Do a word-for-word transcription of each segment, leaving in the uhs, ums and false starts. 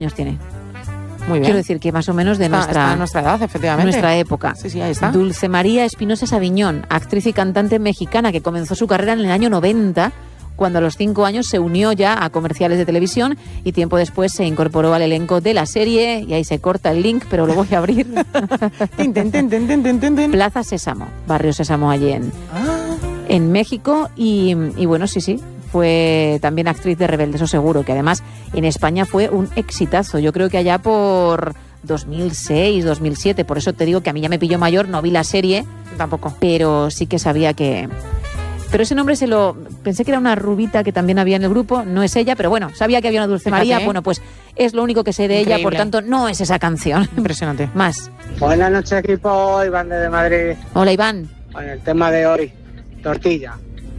años tiene. Muy bien. Quiero decir que más o menos de está, nuestra, está en nuestra edad, efectivamente. nuestra época. Sí, sí, ahí está. Dulce María Espinosa Sabiñón, actriz y cantante mexicana que comenzó su carrera en el año noventa, cuando a los cinco años se unió ya a comerciales de televisión y tiempo después se incorporó al elenco de la serie, y ahí se corta el link, pero lo voy a abrir. tin, tin, tin, tin, tin, tin, tin. Plaza Sésamo, Barrio Sésamo allí en, Ah. en México y, y bueno, sí, sí, fue también actriz de Rebelde, eso seguro, que además en España fue un exitazo. Yo creo que allá por dos mil seis, dos mil siete, por eso te digo que a mí ya me pilló mayor, no vi la serie, Tampoco. pero sí que sabía que... Pero ese nombre se lo... Pensé que era una rubita que también había en el grupo, no es ella, pero bueno, sabía que había una Dulce Fíjate, María, ¿eh? bueno, pues es lo único que sé de ella, por Increíble. tanto no es esa canción. Impresionante. Más. Buenas noches, equipo. Iván desde Madrid. Hola, Iván. Con el tema de hoy, tortilla.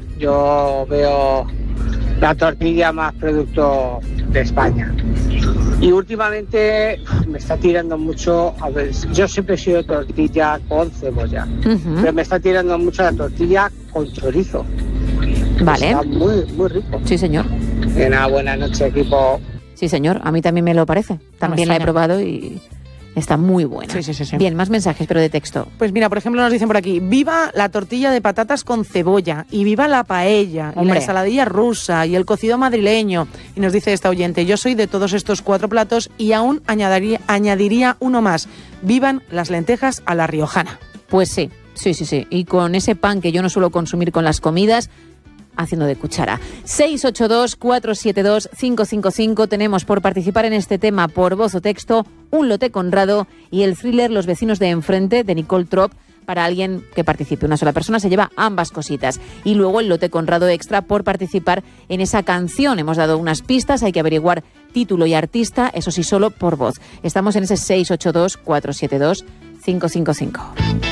Yo veo la tortilla más producto de España. Y últimamente me está tirando mucho, a ver, yo siempre he sido tortilla con cebolla, Ujú. pero me está tirando mucho la tortilla con chorizo. Vale. Está muy, muy rico. Sí, señor. Una buena noche, equipo. Sí, señor. A mí también me lo parece. También la he extraña. probado y está muy buena. Sí, sí, sí, sí. Bien, más mensajes, pero de texto. Pues mira, por ejemplo, nos dicen por aquí, viva la tortilla de patatas con cebolla, y viva la paella, y Hombre. la ensaladilla rusa, y el cocido madrileño. Y nos dice esta oyente, yo soy de todos estos cuatro platos y aún añadiría, añadiría uno más, vivan las lentejas a la riojana. Pues sí, sí, sí, sí. Y con ese pan que yo no suelo consumir con las comidas, haciendo de cuchara. seis ocho dos, cuatro siete dos, cinco cinco cinco. Tenemos por participar en este tema por voz o texto un lote Conrado y el thriller Los vecinos de enfrente de Nicole Trop. Para alguien que participe, una sola persona se lleva ambas cositas. Y luego el lote Conrado extra por participar en esa canción. Hemos dado unas pistas, hay que averiguar título y artista, eso sí, solo por voz. Estamos en ese seis ocho dos, cuatro siete dos, cinco cinco cinco.